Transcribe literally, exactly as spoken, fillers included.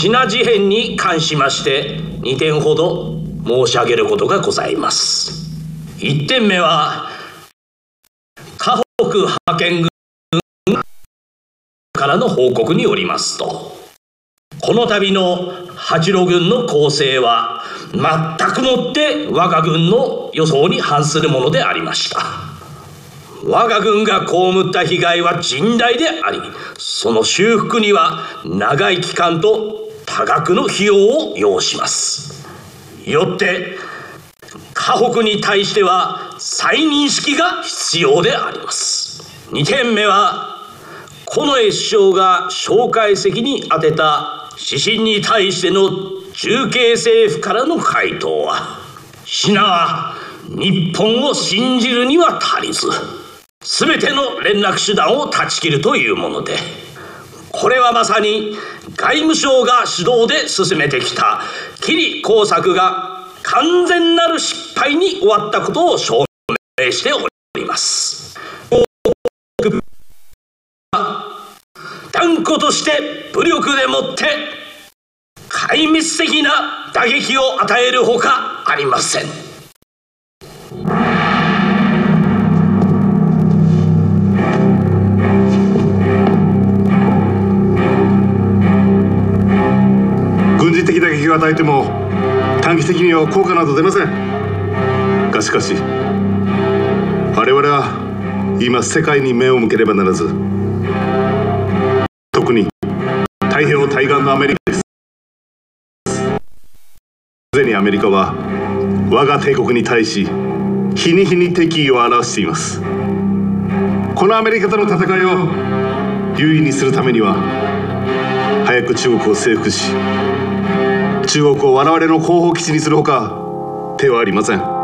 シナ事変に関しましてにてんほど申し上げることがございます。いってんめは河北派遣軍からの報告によりますと、この度の八路軍の攻勢は全くもって我が軍の予想に反するものでありました。我が軍が被った被害は甚大であり、その修復には長い期間と多額の費用を要します。よって河北に対しては再認識が必要であります。にてんめは近衛首相が蒋介石に宛てた指針に対しての重慶政府からの回答は、品は日本を信じるには足りず、全ての連絡手段を断ち切るというもので、これはまさに外務省が主導で進めてきた吉利工作が完全なる失敗に終わったことを証明しております。断固として武力でもって壊滅的な打撃を与えるほかありません。 軍事的打撃を与えても短期的には効果など出ません。がしかし我々は今世界に目を向ければならず、特に太平洋対岸のアメリカです。すでにアメリカは我が帝国に対し日に日に敵意を表しています。このアメリカとの戦いを優位にするためには、早く中国を征服し、中国を我々の後方基地にするほか手はありません。